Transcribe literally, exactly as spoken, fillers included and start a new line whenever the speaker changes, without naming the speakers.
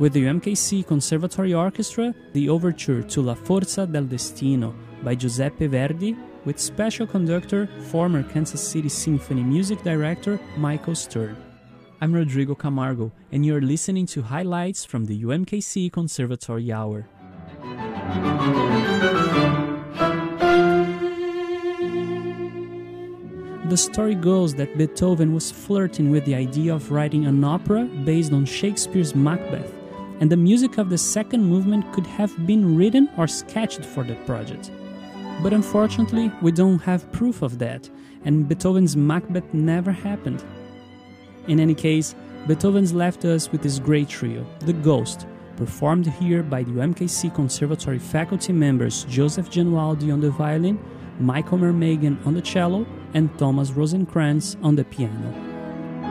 With the U M K C Conservatory Orchestra, the overture to La Forza del Destino by Giuseppe Verdi, with special conductor, former Kansas City Symphony music director Michael Stern. I'm Rodrigo Camargo, and you're listening to highlights from the U M K C Conservatory Hour. The story goes that Beethoven was flirting with the idea of writing an opera based on Shakespeare's Macbeth, and the music of the second movement could have been written or sketched for that project. But unfortunately, we don't have proof of that, and Beethoven's Macbeth never happened. In any case, Beethoven's left us with this great trio, The Ghost, performed here by the U M K C Conservatory faculty members Joseph Genualdi on the violin, Michael Mermagan on the cello, and Thomas Rosenkrantz on the piano.